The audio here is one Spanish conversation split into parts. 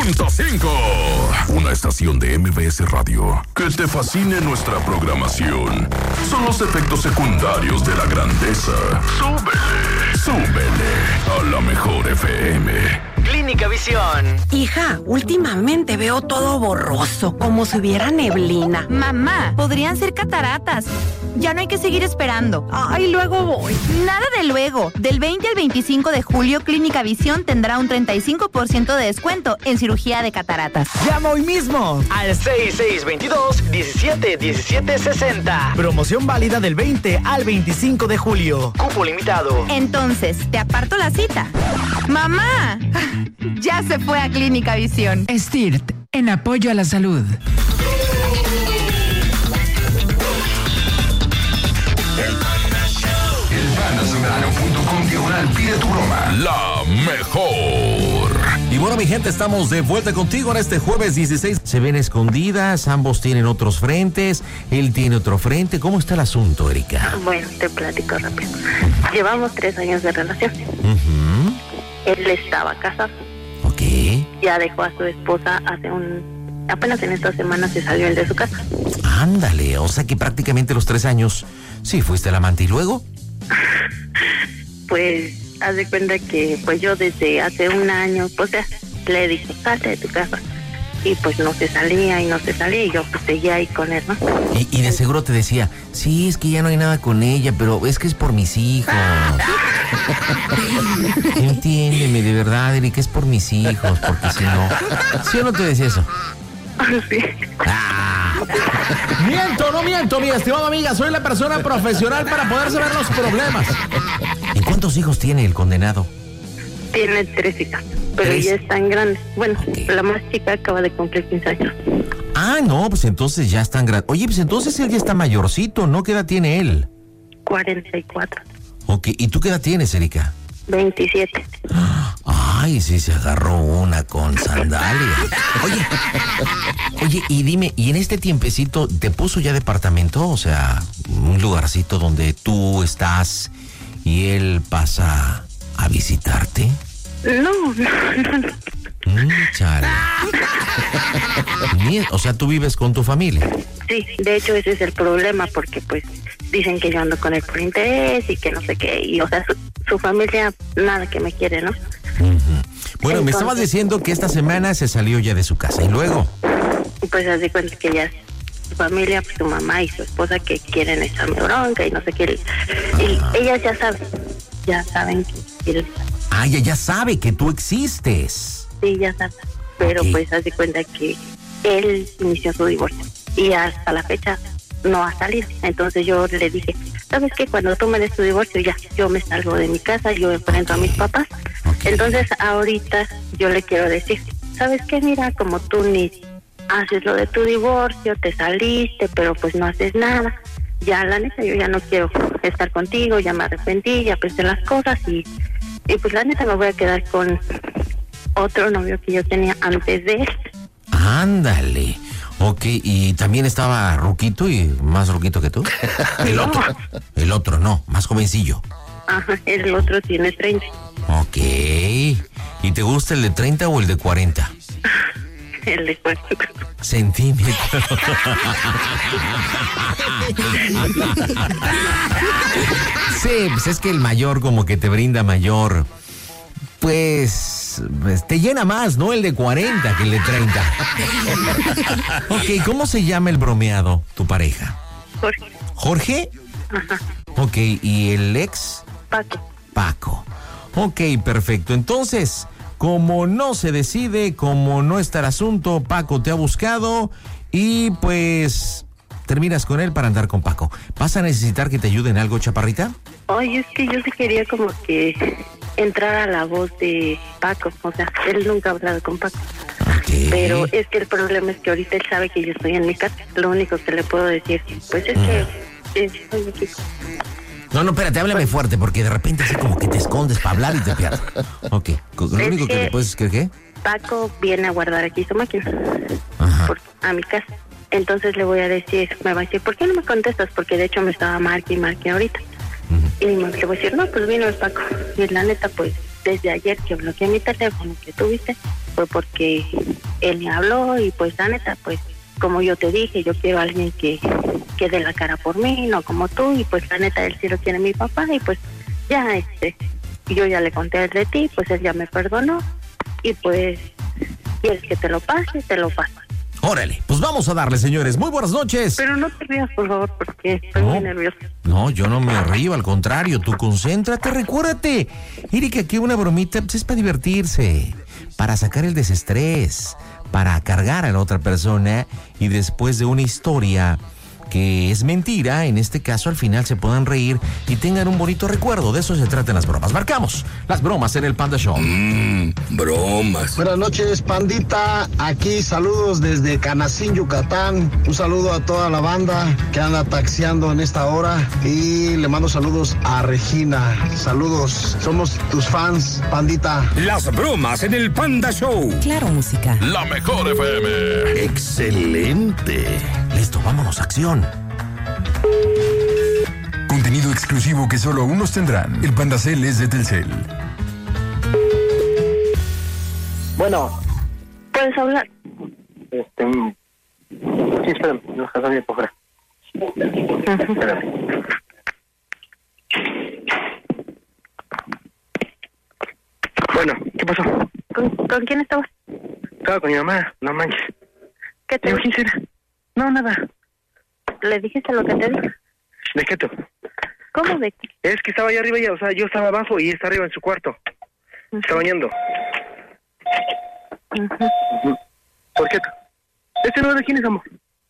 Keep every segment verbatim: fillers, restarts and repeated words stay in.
punto cinco. Una estación de M V S Radio. Que te fascine nuestra programación. Son los efectos secundarios de la grandeza. Súbele, súbele a la mejor F M. Clínica Visión. Hija, últimamente veo todo borroso, como si hubiera neblina. Mamá, podrían ser cataratas. Ya no hay que seguir esperando. Ay, luego voy. Nada de luego. Del veinte al veinticinco de julio, Clínica Visión tendrá un treinta y cinco por ciento de descuento en cirugía de cataratas. ¡Llama hoy mismo! Al seis seis veintidós, diecisiete diecisiete sesenta. Promoción válida del veinte al veinticinco de julio. Cupo limitado. Entonces, ¿te aparto la cita? ¡Mamá! Ya se fue a Clínica Visión. STIRT, en apoyo a la salud. El Banacional punto com diagonal pide tu broma. La mejor. Y bueno, mi gente, estamos de vuelta contigo en este jueves dieciséis. Se ven escondidas, ambos tienen otros frentes, él tiene otro frente. ¿Cómo está el asunto, Erika? Bueno, te platico rápido. Llevamos tres años de relación. Uh-huh. Él estaba casado. Ok. Ya dejó a su esposa hace un... Apenas en esta semana se salió él de su casa. Ándale, o sea que prácticamente los tres años, sí, fuiste el amante. ¿Y luego? Pues, haz de cuenta que pues yo desde hace un año, pues ya, le dije, salte de tu casa. Y pues no se salía y no se salía y yo pues seguía ahí con él, ¿no? Y, y de seguro te decía, sí, es que ya no hay nada con ella, pero es que es por mis hijos. Entiéndeme, de verdad, Erika, es por mis hijos, porque si no... ¿Sí o no te decía eso? Sí. Ah. Miento, no miento, mi estimada amiga, soy la persona profesional para poder saber los problemas. ¿En cuántos hijos tiene el condenado? Tiene tres hijas, pero ¿Tres? ya están grandes. Bueno, Okay. La más chica acaba de cumplir quince años. Ah, no, pues entonces ya están grandes. Oye, pues entonces él ya está mayorcito, ¿no? ¿Qué edad tiene él? cuarenta y cuatro. Ok, ¿y tú qué edad tienes, Erika? veintisiete. Ay, sí se agarró una con sandalia. Oye, oye, y dime, ¿y en este tiempecito te puso ya departamento? O sea, un lugarcito donde tú estás y él pasa a visitarte. No, no, no, no. Mm, chale. Ni- O sea, tú vives con tu familia. Sí, de hecho ese es el problema porque pues dicen que yo ando con él por interés y que no sé qué, y o sea, su, su familia nada que me quiere, ¿no? Uh-huh. Bueno, me Entonces- estabas diciendo que esta semana se salió ya de su casa. ¿Y luego? Y pues haz de cuenta que ya su familia, pues su mamá y su esposa que quieren echarme bronca y no sé qué. Y Ajá. ellas ya saben, ya saben que quieren, Ah, ella ya sabe que tú existes. sí, ya saben. Pero Ok. pues haz de cuenta que él inició su divorcio y hasta la fecha no ha salido. Entonces yo le dije, ¿sabes qué? Cuando tú me des tu divorcio ya, yo me salgo de mi casa, yo enfrento a mis papás. Ok. Entonces ahorita yo le quiero decir, ¿sabes qué? Mira, como tú ni haces lo de tu divorcio, te saliste, pero pues no haces nada. Ya, la neta, yo ya no quiero estar contigo, ya me arrepentí, ya pensé las cosas y, y pues la neta me voy a quedar con otro novio que yo tenía antes de él. Ándale. Ok, y también estaba ruquito y más ruquito que tú. El No. otro. El otro, no, más jovencillo. Ajá, el otro tiene treinta. Ok. ¿Y te gusta el de treinta o el de cuarenta? El de cuarenta. Centímetros. Sí, pues es que el mayor como que te brinda mayor, pues, pues te llena más, ¿no? El de cuarenta que el de treinta. Ok, ¿cómo se llama el bromeado, tu pareja? Jorge. ¿Jorge? Ajá. Ok, ¿y el ex? Paco. Paco. Ok, perfecto. Entonces, como no se decide, como no está el asunto, Paco te ha buscado y pues terminas con él para andar con Paco. ¿Vas a necesitar que te ayude en algo, chaparrita? Oye, es que yo sí quería como que entrar a la voz de Paco. O sea, él nunca ha hablado con Paco. Ok. Pero es que el problema es que ahorita él sabe que yo estoy en mi casa. Lo único que le puedo decir, pues es que... es- oye, chico, No, no, espérate, háblame fuerte porque de repente así como que te escondes para hablar y te pierdes. Ok, lo Es único que, que- le puedes decir que, ¿qué? Paco viene a guardar aquí su máquina Ajá. por- a mi casa. Entonces le voy a decir, me va a decir, ¿por qué no me contestas? Porque de hecho me estaba marque y marque ahorita. Ujú. Y me- le voy a decir, no, pues vino el Paco. Y la neta, pues desde ayer que bloqueé mi teléfono que tuviste, fue porque él me habló y pues la neta, pues como yo te dije, yo quiero a alguien que, que dé la cara por mí, no como tú, y pues la neta él sí lo quiere mi papá, y pues ya este, yo ya le conté a él de ti, pues él ya me perdonó, y pues quieres que te lo pase, te lo paso. Órale, pues vamos a darle, señores. Muy buenas noches. Pero no te rías, por favor, porque estoy No. muy nerviosa. No, yo no me río, al contrario, tú concéntrate, recuérdate. Erika, aquí una bromita pues es para divertirse, para sacar el desestrés, para cargar a la otra persona y después de una historia que es mentira, en este caso al final se puedan reír y tengan un bonito recuerdo. De eso se tratan las bromas. Marcamos las bromas en el Panda Show. Mmm, bromas. Buenas noches, pandita. Aquí saludos desde Canacín, Yucatán. Un saludo a toda la banda que anda taxiando en esta hora. Y le mando saludos a Regina. Saludos, somos tus fans, pandita. Las bromas en el Panda Show. Claro, música. La mejor F M. Excelente. Listo, vámonos, acción. Contenido exclusivo que solo unos tendrán. El Pandacel es de Telcel. Bueno. ¿Puedes hablar? Este... Sí, espérame, nos casamos bien por fuera. Espérame. Bueno, ¿qué pasó? ¿Con, ¿con quién estabas? Estaba con mi mamá, no manches. ¿Qué te ¿Quién será? No, nada. ¿Le dijiste lo que te dije? ¿De qué tú? ¿Cómo de qué? Es que estaba allá arriba ella, o sea, yo estaba abajo y ella está arriba en su cuarto. Uh-huh. Está bañando. Uh-huh. Uh-huh. ¿Por qué tú? ¿Este no es de quién es, amor?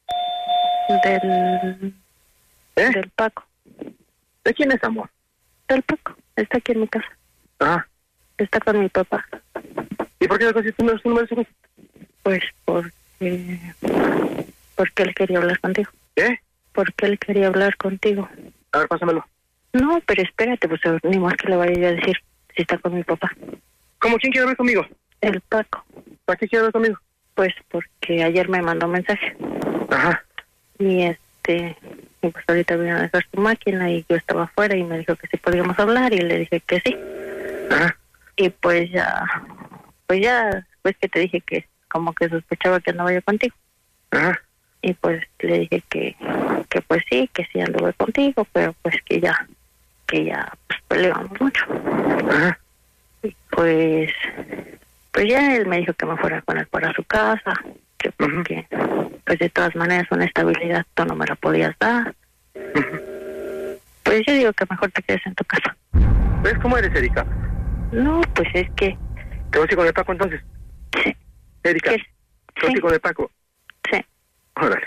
Del... ¿Eh? Del Paco. ¿De quién es, amor? Del Paco. Está aquí en mi casa. Ah. Está con mi papá. ¿Y por qué le consiste un número de su? Pues porque... Porque él quería hablar contigo. ¿Eh? Porque él quería hablar contigo. A ver, pásamelo. No, pero espérate, pues ni más que le vaya yo a decir si está con mi papá. ¿Cómo? ¿Quién quiere hablar conmigo? El Paco. ¿Para qué quiere hablar conmigo? Pues porque ayer me mandó un mensaje. Ajá. Y este... Y pues ahorita vino a dejar su máquina y yo estaba afuera y me dijo que sí podíamos hablar y le dije que sí. Ajá. Y pues ya... Pues ya, pues que te dije que como que sospechaba que andaba yo contigo. Ajá. Y pues le dije que, que pues sí, que sí anduve contigo, pero pues que ya, que ya pues, peleamos mucho. Ajá. Y pues, pues ya él me dijo que me fuera con él para su casa, que porque, uh-huh. pues de todas maneras una estabilidad tú no me la podías dar. Uh-huh. Pues yo digo que mejor te quedes en tu casa. ¿Ves cómo eres, Erika? No, pues es que... ¿Te vas a ir con el Paco entonces? Sí. Erika, ¿te vas a ir con el Paco? Sí. Órale.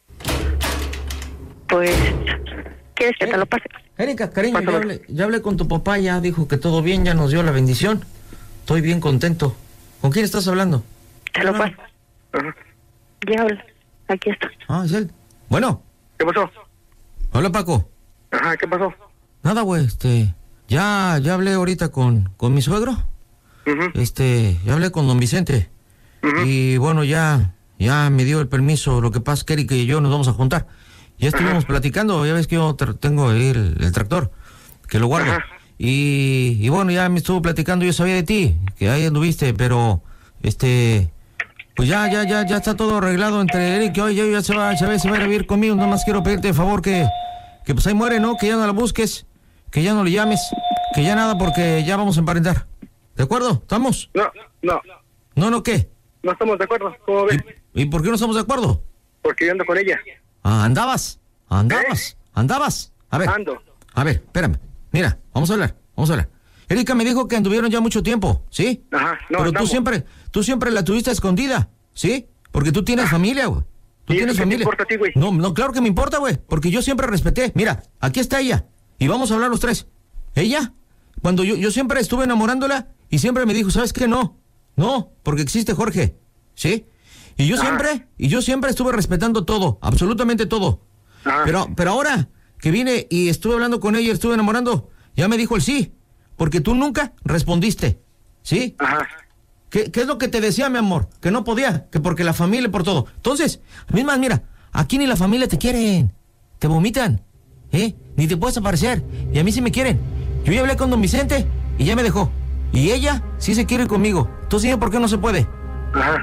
Pues, ¿quieres que eh, te lo pase? Erika, cariño, ya hablé, ya hablé con tu papá, ya dijo que todo bien, ya nos dio la bendición. Estoy bien contento. ¿Con quién estás hablando? Te lo paso. Ajá. Ya habla. Aquí está. Ah, es él. Bueno. ¿Qué pasó? Hola, Paco. Ajá, ¿qué pasó? Nada, güey, este... Ya, ya hablé ahorita con, con mi suegro. Uh-huh. Este, ya hablé con don Vicente. Uh-huh. Y bueno, ya... Ya me dio el permiso, lo que pasa es que Erika y yo nos vamos a juntar. Ya estuvimos Ajá. platicando, ya ves que yo tra- tengo ahí el, el tractor, que lo guardo. Y, y bueno, ya me estuvo platicando, yo sabía de ti, que ahí anduviste, pero, este, pues ya, ya, ya, ya está todo arreglado entre Erika y hoy, ya, ya se va, se va, se va a ir a vivir conmigo, nada más quiero pedirte de favor que, que pues ahí muere, ¿no? Que ya no la busques, que ya no le llames, que ya nada porque ya vamos a emparentar. ¿De acuerdo? ¿Estamos? No, no. ¿No, no qué? No estamos de acuerdo, ¿cómo ves? ¿Y, ¿Y por qué no estamos de acuerdo? Porque yo ando con ella. Ah, andabas, andabas, ¿Eh? andabas. A ver, ando. A ver, espérame. Mira, vamos a hablar, vamos a hablar. Erika me dijo que anduvieron ya mucho tiempo, ¿sí? Ajá, no, Pero andamos. tú siempre, tú siempre la tuviste escondida, ¿sí? Porque tú tienes ah. familia, güey. Tú ¿Y tienes eso familia. ¿Qué te importa a ti, güey? No, no, claro que me importa, güey. Porque yo siempre respeté. Mira, aquí está ella. Y vamos a hablar los tres. Ella, cuando yo, yo siempre estuve enamorándola y siempre me dijo, ¿sabes qué? No, no, porque existe Jorge, ¿sí? Y yo ah. siempre, y yo siempre estuve respetando todo, absolutamente todo. Ah. Pero, pero ahora que vine y estuve hablando con ella, estuve enamorando, ya me dijo el sí, porque tú nunca respondiste, ¿sí? Ajá. ¿Qué, ¿Qué es lo que te decía, mi amor? Que no podía, que porque la familia, por todo. Entonces, mismas, mira, aquí ni la familia te quieren, te vomitan, ¿eh? Ni te puedes aparecer, y a mí sí me quieren. Yo ya hablé con don Vicente y ya me dejó. Y ella sí se quiere conmigo. Entonces, ¿por qué no se puede? Ajá.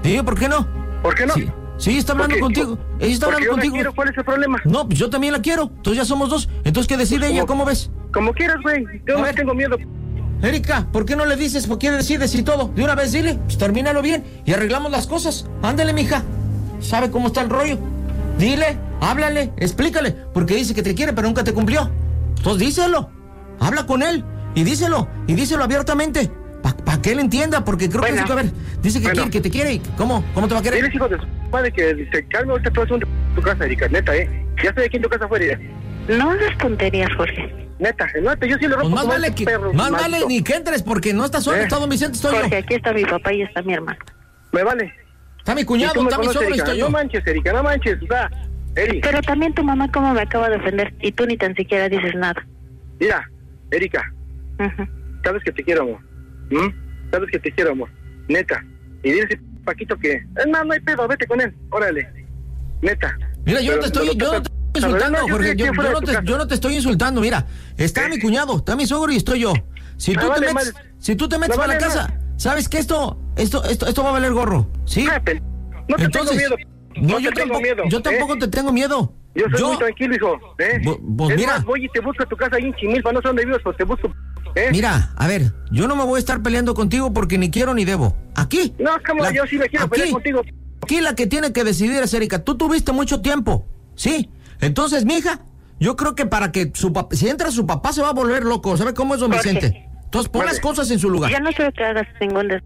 Sí, ¿por qué no? ¿Por qué no? Sí, sí está hablando contigo. Ella está hablando yo contigo. La quiero, ¿cuál es el problema? No, pues yo también la quiero. Entonces ya somos dos. Entonces, ¿qué decide pues ella? Como, ¿Cómo ves? Como quieras, güey. Yo no tengo miedo. Erika, ¿por qué no le dices? ¿Por qué decides y todo? De una vez dile, pues termínalo bien y arreglamos las cosas. Ándale, mija. ¿Sabe cómo está el rollo? Dile, háblale, explícale. Porque dice que te quiere, pero nunca te cumplió. Entonces díselo. Habla con él y díselo. Y díselo abiertamente. Para pa que él entienda, porque creo bueno, que dice que, a ver, dice que, bueno. quiere, que te quiere. Y ¿cómo? ¿Cómo te va a querer? Diles, hijo de su padre, que se calme ahorita todo en tu casa, Erika, neta, ¿eh? Ya estoy aquí en tu casa afuera. No hagas tonterías, Jorge. Neta, neta, yo sí le rompo. Pues más vale que, perro, más vale ni que entres, porque no estás solo, eh. está don Vicente, estoy Jorge, yo. aquí está mi papá y está mi hermano. Me vale. Está mi cuñado, está mi suegro y estoy yo. No manches, Erika, no manches, o sea, Erika. Pero también tu mamá como me acaba de ofender y tú ni tan siquiera dices nada. Mira, Erika, uh-huh. sabes que te quiero, amor. ¿Mm? Sabes que te quiero, amor. Neta. Y dice Paquito que, es más, no hay pedo, vete con él, órale. Neta. Mira, yo Pero, no te estoy, yo no te estoy insultando, no, Jorge, yo, yo, no te, yo no te estoy insultando, mira, está ¿Eh? mi cuñado, está mi suegro y estoy yo. Si tú, vale, te, metes, si tú te metes para vale la casa, mal. ¿sabes que esto, esto, esto, esto va a valer gorro? ¿Sí? Ah, no te Entonces, tengo miedo. No, no yo, te tampoco, tengo miedo, yo tampoco ¿eh? te tengo miedo. Yo soy yo, muy tranquilo, hijo. ¿eh? Vos, vos es mira. Más, voy y te busco a tu casa ahí en Chimilpa, no sé dónde vives, pero te busco. ¿eh? Mira, a ver, yo no me voy a estar peleando contigo porque ni quiero ni debo. Aquí. No, como la, yo sí me quiero aquí, pelear contigo. Aquí la que tiene que decidir es Erika. Tú tuviste mucho tiempo, ¿sí? Entonces, mija, yo creo que para que su papá, si entra su papá se va a volver loco. ¿Sabe cómo es don Jorge. Vicente? Entonces pon vale. las cosas en su lugar. Ya no quiero que hagas ningún des...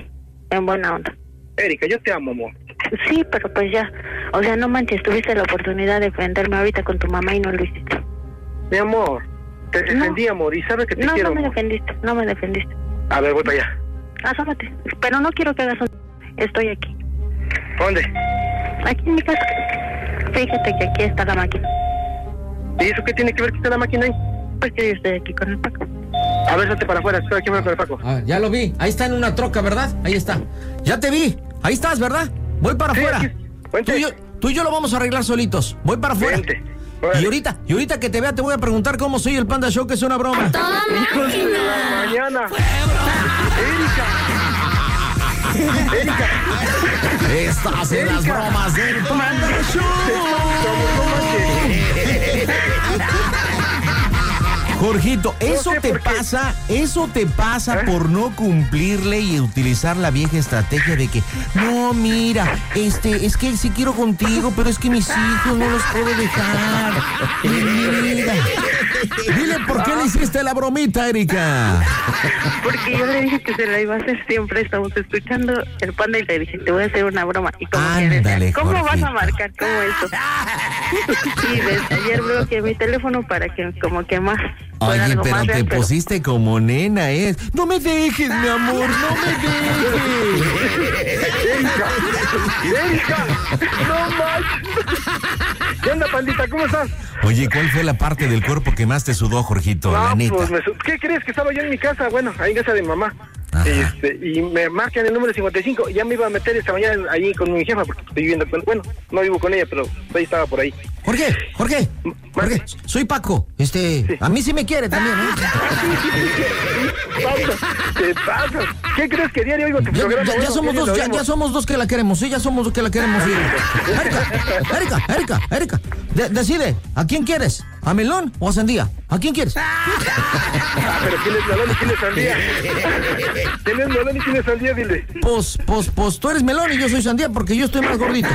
en buena onda. Erika, yo te amo, amor. Sí, pero pues ya, o sea, no manches, tuviste la oportunidad de defenderme ahorita con tu mamá y no lo hiciste. Mi amor, te defendí, no. amor, y sabes que te no, quiero. No, no me amor. defendiste, no me defendiste. A ver, voy para allá. Asómate, pero no quiero que hagas un... Estoy aquí. ¿Dónde? Aquí en mi casa. Fíjate que aquí está la máquina. ¿Y eso qué tiene que ver que está la máquina ahí? Pues que yo estoy aquí con el Paco. A ver, salte para afuera, estoy aquí con el Paco. Ah, ya lo vi, ahí está en una troca, ¿verdad? Ahí está. Ya te vi, ahí estás, ¿verdad? Voy para sí, afuera. Tú y, yo, tú y yo lo vamos a arreglar solitos. Voy para afuera. Vente. Y ahorita, y ahorita que te vea te voy a preguntar cómo soy el Panda Show, que es una broma. ¡Hijos de la mañana! ¡Erika! ¡Erika! Estás en las bromas del Panda Show. Jorgito, eso no sé te pasa, eso te pasa ¿Eh? por no cumplirle y utilizar la vieja estrategia de que, no, mira, este, es que sí quiero contigo, pero es que mis hijos no los puedo dejar. Mira. Dile por qué le hiciste la bromita, Erika. Porque yo le dije que se la iba a hacer siempre, estamos escuchando el Panda y le dije, te voy a hacer una broma. Y como Ándale, que, ¿cómo Jorge. vas a marcar? ¿Cómo eso? Y desde ayer bloqueé mi teléfono para que como que más... Oye, pero te real, pusiste pero... como nena, ¿eh? No me dejes, mi amor, no me dejes. Erika, Erika, no manches. ¿Qué onda, pandita? ¿Cómo estás? Oye, ¿cuál fue la parte del cuerpo que más te sudó, Jorgito? No, la neta. Pues me, ¿qué crees? Que estaba yo en mi casa, bueno, ahí en casa de mi mamá. Este, y me marcan el número cincuenta y cinco. Ya me iba a meter esta mañana ahí con mi jefa porque estoy viviendo con... Bueno, no vivo con ella, pero ahí estaba por ahí. Jorge, Jorge, Jorge, soy Paco. Este, sí. A mí sí me quiere también, ¿eh? ¿Qué pasa? ¿Qué crees que diario oigo tu ya, programa? Ya, ya, somos dos, ya, ya somos dos que la queremos, sí, ya somos dos que la queremos. Sí. Erika, Erika, Erika, Erika, de, decide, ¿a quién quieres? ¿A Melón o a Sandía? ¿A quién quieres? Ah, pero ¿quién es Melón y quién es Sandía? ¿Quién es Melón y quién es Sandía? Dile. Pues, pues, pues tú eres Melón y yo soy Sandía porque yo estoy más gordito.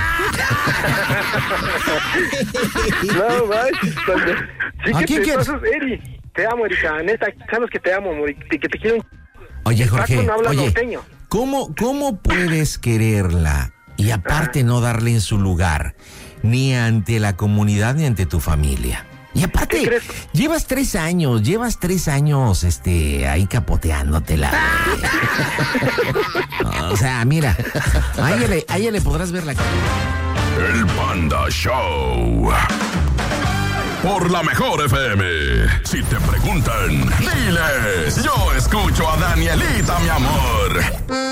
No, manches, sí ¿A que quién te quieres? pasas, Eri. Te amo, Erika, neta, sabes que te amo, amor, y que te quiero. Oye, Jorge, no habla oye, norteño. ¿cómo, ¿cómo puedes quererla y aparte no darle en su lugar, ni ante la comunidad ni ante tu familia? Y aparte, llevas tres años, llevas tres años, este, ahí capoteándotela. O sea, mira, a ella le, a ella le podrás ver la cara. El Panda Show. Por la mejor F M. Si te preguntan, diles, yo escucho a Danielita, mi amor.